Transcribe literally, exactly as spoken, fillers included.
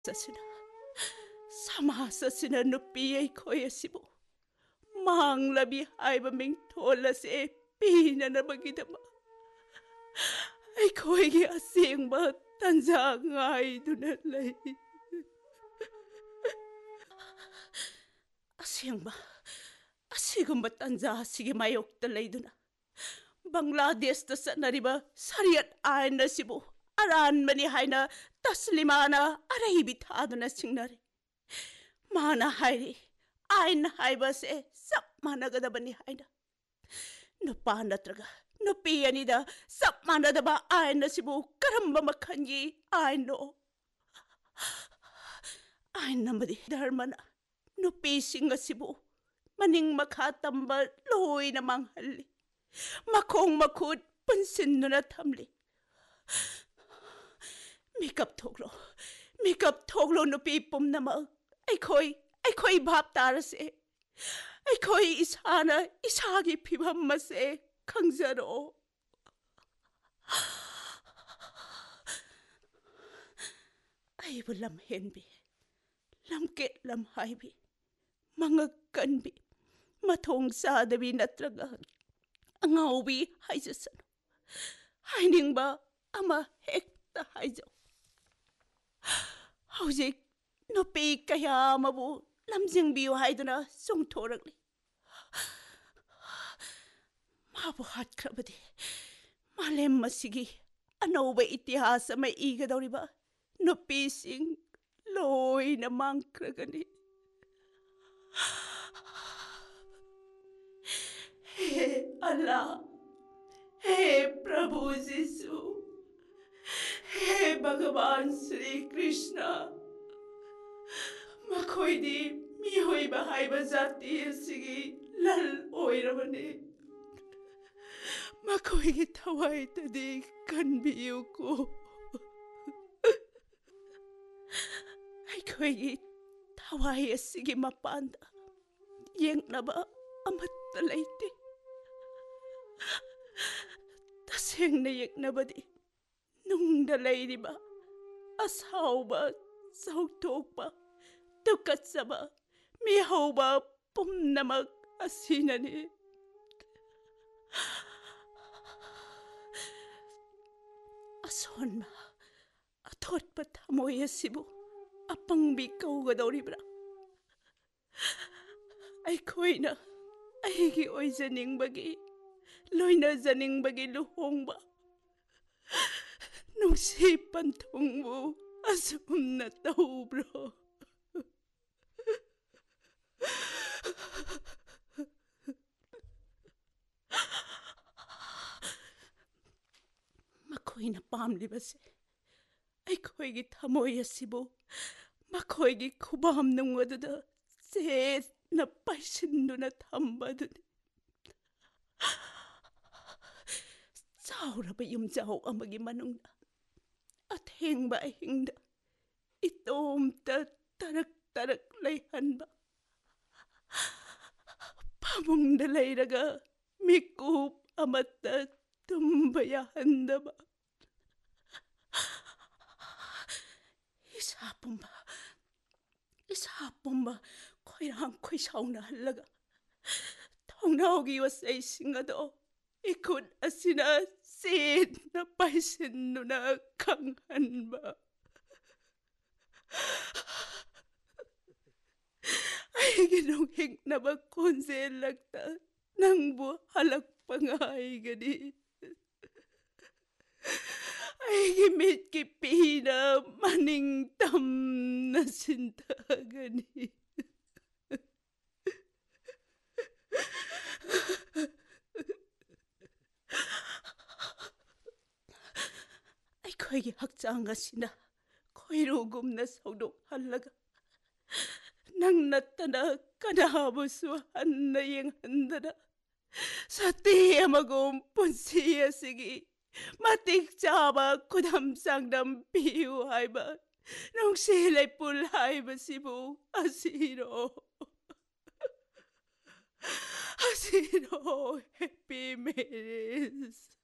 ꯆꯁꯤꯅ ꯁꯃꯥꯖ ꯑꯁꯤꯅ ꯅꯨꯄꯤ ꯑꯩꯈꯣꯏ ꯑꯁꯤꯕꯨ ꯃꯥꯡꯂꯕꯤ ꯍꯥꯏꯕ ꯃꯤꯡꯊꯣꯜ ꯑꯁꯤ ꯄꯤꯅꯅꯕꯒꯤꯗꯃꯛ ꯑꯩꯈꯣꯏꯒꯤ ꯑꯁꯦꯡꯕ ꯇꯟꯖꯥ ꯉꯥꯏꯗꯨꯅ ꯂꯩ. ꯑꯁꯦꯡꯕ ꯑꯁꯤꯒꯨꯝꯕ ꯇꯟꯖꯥ ꯑꯁꯤꯒꯤ ꯃꯥꯌꯣꯛꯇ ꯂꯩꯗꯨꯅ ꯕꯪꯒ꯭ꯂꯥꯗꯦꯁꯇ ꯆꯠꯅꯔꯤꯕ ꯁꯔꯤꯌꯠ ꯑꯥꯏꯟ ꯑꯁꯤꯕꯨ ꯑꯔꯥꯟꯕꯅꯤ ꯍꯥꯏꯅ ꯇꯁꯂꯤꯃꯥꯅ ꯑꯔꯩꯕꯤ ꯊꯥꯗꯨꯅ ꯁꯤꯡꯅꯔꯤ. ꯃꯥꯅ ꯍꯥꯏꯔꯤ ꯑꯥꯏꯟ ꯍꯥꯏꯕꯁꯦ ꯆꯞ ꯃꯥꯟꯅꯒꯗꯕꯅꯤ ꯍꯥꯏꯅ. ꯅꯨꯄꯥ ꯅꯠꯇ꯭ꯔꯒ ꯅꯨꯄꯤ ꯑꯅꯤꯗ ꯆꯞ ꯃꯥꯟꯅꯗꯕ ꯑꯥꯏꯟ ꯑꯁꯤꯕꯨ ꯀꯔꯝꯕ ꯃꯈꯜꯒꯤ ꯑꯥꯏꯟꯅꯣ? ꯑꯥꯏꯟ ꯑꯃꯗꯤ ꯙꯔꯃꯅ ꯅꯨꯄꯤꯁꯤꯡ ꯑꯁꯤꯕꯨ ꯃꯅꯤꯡ ꯃꯈꯥ ꯇꯝꯕ ꯂꯣꯏꯅ ꯃꯥꯡꯍꯜꯂꯤ. ꯃꯈꯣꯡ ꯃꯈꯨꯠ ꯄꯨꯟꯁꯤꯟꯗꯨꯅ ꯊꯝꯂꯤ. ꯃꯤꯀꯞ ꯊꯣꯛꯂꯣ, ꯃꯤꯀꯞ ꯊꯣꯛꯂꯣ ꯅꯨꯄꯤ ꯄꯨꯝꯅꯃꯛ. ꯑꯩꯈꯣꯏ ꯑꯩꯈꯣꯏ ꯚꯥꯞ ꯇꯥꯔꯁꯦ. ꯑꯩꯈꯣꯏ ꯏꯁꯥꯅ ꯏꯁꯥꯒꯤ ꯐꯤꯚꯝ ꯑꯁꯦ ꯈꯪꯖꯔꯛꯑꯣ. ꯑꯩꯕꯨ ꯂꯝꯍꯦꯟꯕꯤ, ꯂꯝꯀꯦꯠ ꯂꯝꯍꯥꯏꯕꯤ, ꯃꯉꯛ ꯀꯟꯕꯤ, ꯃꯊꯣꯡ ꯆꯥꯗꯕꯤ ꯅꯠꯇ꯭ꯔꯒ ꯑꯉꯥꯎꯕꯤ ꯍꯥꯏꯖꯁꯅꯨ. ꯍꯥꯏꯅꯤꯡꯕ ꯑꯃ ꯍꯦꯛꯇ ꯍꯥꯏꯖꯧ. ꯍꯧꯖꯤꯛ ꯅꯨꯄꯤ ꯀꯌꯥ ꯑꯃꯕꯨ ꯂꯝꯖꯤꯡꯕꯤꯌꯨ ꯍꯥꯏꯗꯨꯅ ꯆꯣꯡꯊꯣꯔꯛꯂꯤ. ꯃꯥꯕꯨ ꯍꯥꯠꯈ꯭ꯔꯕꯗꯤ ꯃꯥꯂꯦꯝ ꯑꯁꯤꯒꯤ ꯑꯅꯧꯕ ꯏꯇꯤꯍꯥꯁ ꯑꯃ ꯏꯒꯗꯧꯔꯤꯕ ꯅꯨꯄꯤꯁꯤꯡ ꯂꯣꯏꯅ ꯃꯥꯡꯈ꯭ꯔꯒꯅꯤ. हे अल्लाह, हे प्रभु यीशु, हे भगवान श्री कृष्ण. मखोइदी मिहोइबा हाइबा जाति असिगी लल ओइरबने. मखोइगी थवाइतदी कनबियुको. ꯑꯩꯈꯣꯏꯒꯤ ꯊꯋꯥꯏ ꯑꯁꯤꯒꯤ ꯃꯄꯥꯟꯗ ꯌꯦꯡꯅꯕ ꯑꯃꯠꯇ ꯂꯩꯇꯦ. ꯇꯁꯦꯡꯅ ꯌꯦꯡꯅꯕꯗꯤ ꯅꯨꯡꯗ ꯂꯩꯔꯤꯕ ꯑꯁꯥꯎꯕ, ꯆꯥꯎꯊꯣꯛꯄ, ꯇꯨꯀꯠꯆꯕ, ꯃꯤꯍꯧꯕ ꯄꯨꯝꯅꯃꯛ ꯑꯁꯤꯅꯅꯤ. ꯑꯁꯣꯟꯕ ꯑꯊꯣꯠꯄ ꯊꯃꯣꯏ ꯑꯁꯤꯕꯨ ꯑꯄꯪꯕꯤ ꯀꯧꯒꯗꯧꯔꯤꯕ꯭ꯔꯥ? ꯑꯩꯈꯣꯏꯅ ꯑꯩꯒꯤ ꯑꯣꯏꯖꯅꯤꯡꯕꯒꯤ, ꯂꯣꯏꯅꯖꯅꯤꯡꯕꯒꯤ ꯂꯨꯍꯣꯡꯕ, ꯅꯨꯡꯁꯤ ꯄꯟꯊꯨꯡꯕꯨ ꯑꯁꯨꯝꯅ ꯇꯧꯕ꯭ꯔꯣ? ꯃꯈꯣꯏꯅ ꯄꯥꯝꯂꯤꯕꯁꯦ ꯑꯩꯈꯣꯏꯒꯤ ꯊꯃꯣꯏ ꯑꯁꯤꯕꯨ ꯃꯈꯣꯏꯒꯤ ꯈꯨꯕꯥꯝꯅꯨꯡ ꯑꯗꯨꯗ ꯆꯦꯠꯅ ꯄꯥꯏꯁꯤꯟꯗꯨꯅ ꯊꯝꯕ ꯑꯗꯨꯅꯤ. ꯆꯥꯎꯔꯕ ꯌꯨꯝꯖꯥꯎ ꯑꯃꯒꯤ ꯃꯅꯨꯡꯗ ꯑꯊꯦꯡꯕ ꯑꯍꯤꯡꯗ ꯏꯇꯣꯝꯇ ꯇꯔꯛ ꯇꯔꯛ ꯂꯩꯍꯟꯕ, ꯐꯃꯨꯡꯗ ꯂꯩꯔꯒ ꯃꯤꯀꯨꯞ ꯑꯃꯠꯇ ꯇꯨꯝꯕ ꯌꯥꯍꯟꯗꯕ, ꯏꯁꯥ ꯄꯨꯝꯕ ꯏꯁꯥ ꯄꯨꯝꯕ ꯈꯣꯏꯔꯥꯡ ꯈꯣꯏꯁꯥꯎꯅꯍꯜꯂꯒ ꯊꯣꯡꯅꯥꯎꯒꯤ ꯌꯣꯠꯆꯩꯁꯤꯡ ꯑꯗꯣ ꯏꯈꯨꯠ ꯑꯁꯤꯅ ꯆꯦꯠꯅ ꯄꯥꯏꯁꯤꯟꯗꯨꯅ ꯈꯪꯍꯟꯕ. ꯑꯩꯒꯤ ꯅꯣꯛꯍꯤꯛꯅꯕ ꯈꯣꯟꯖꯦꯜꯂꯛꯇ ꯅꯪꯕꯨ ꯍꯜꯂꯛꯄ ꯉꯥꯏꯒꯅꯤ. ꯑꯩꯒꯤ ꯃꯤꯠꯀꯤ ꯄꯤꯅ ꯃꯅꯤꯡ ꯇꯝꯅ ꯁꯤꯟꯊꯒꯅꯤ. ꯑꯩꯈꯣꯏꯒꯤ ꯍꯛꯆꯥꯡ ꯑꯁꯤꯅ ꯈꯣꯏꯔꯨꯒꯨꯝꯅ ꯁꯧꯗꯣꯛꯍꯜꯂꯒ ꯅꯪ ꯅꯠꯇꯅ ꯀꯅꯥꯕꯨꯁꯨ ꯍꯟꯅ ꯌꯦꯡꯍꯟꯗꯅ ꯁꯇꯤ ꯑꯃꯒꯨꯝ ꯄꯨꯟꯁꯤ ꯑꯁꯤꯒꯤ ꯃꯇꯤꯛ ꯆꯥꯕ ꯈꯨꯗꯝ ꯆꯥꯡꯗꯝ ꯄꯤꯌꯨ ꯍꯥꯏꯕ ꯅꯨꯡꯁꯤ ꯂꯩꯄꯨꯜ ꯍꯥꯏꯕꯁꯤꯕꯨ ꯑꯁꯤꯔꯣ? ꯑꯁꯤꯔꯣ ꯍꯦꯄꯤ ꯃꯦꯔꯦꯖ?